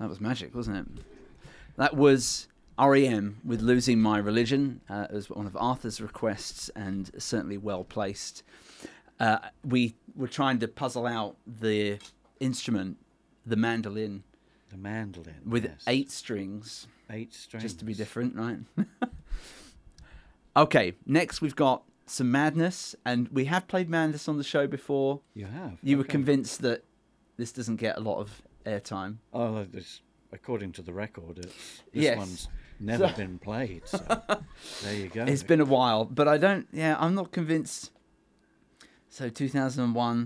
That was magic, wasn't it? That was REM with Losing My Religion. It was one of Arthur's requests and certainly well placed. We were trying to puzzle out the instrument, the mandolin. The mandolin. With yes. 8 strings. 8 strings. Just to be different, right? Okay, next we've got some Madness. And we have played Madness on the show before. You have? You were convinced that this doesn't get a lot of airtime. Oh, according to the record, this one's never been played. So there you go. It's been a while, but I'm not convinced. So 2001.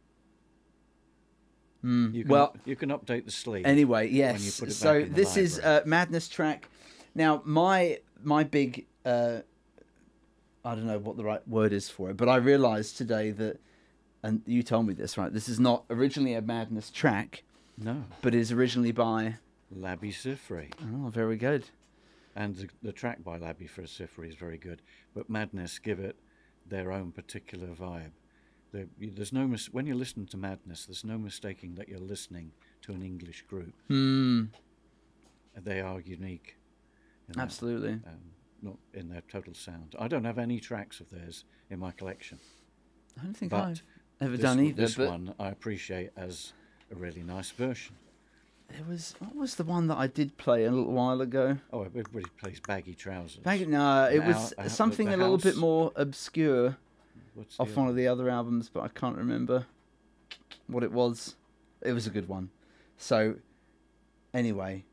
You can update the sleeve. Anyway, yes. When you put it So back in the this is a Madness track. Now, my big, I don't know what the right word is for it, but I realised today that, and you told me this, right? This is not originally a Madness track. No. But is originally by Labi Siffre. Oh, very good. And the track by Labi Siffre is very good. But Madness give it their own particular vibe. There's no when you listen to Madness, there's no mistaking that you're listening to an English group. They are unique. Absolutely. Not in their total sound. I don't have any tracks of theirs in my collection. I don't think I've ever done either. This one I appreciate as a really nice version. What was the one that I did play a little while ago? Oh, everybody plays Baggy Trousers. No, it was something a little bit more obscure off one of the other albums, but I can't remember what it was. It was a good one. So, anyway.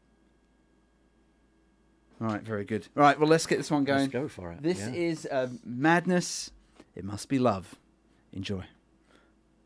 All right, very good. All right, well, let's get this one going. Let's go for it. This is Madness. It Must Be Love. Enjoy.